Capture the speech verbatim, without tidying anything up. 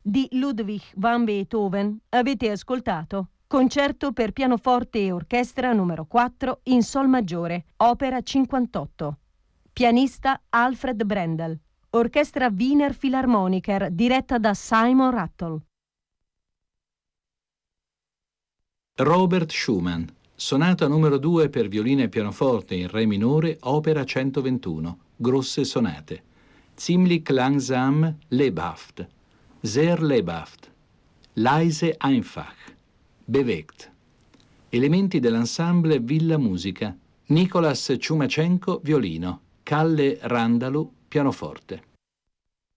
di Ludwig van Beethoven avete ascoltato Concerto per pianoforte e orchestra numero quattro in sol maggiore, opera cinquantotto. Pianista Alfred Brendel. Orchestra Wiener Philharmoniker diretta da Simon Rattle. Robert Schumann, sonata numero due per violino e pianoforte in re minore, opera centoventuno, grosse sonate. Ziemlich langsam, lebhaft, sehr lebhaft, leise einfach, bewegt. Elementi dell'ensemble Villa Musica. Nicolas Ciumachenko, violino. Kalle Randalu, pianoforte.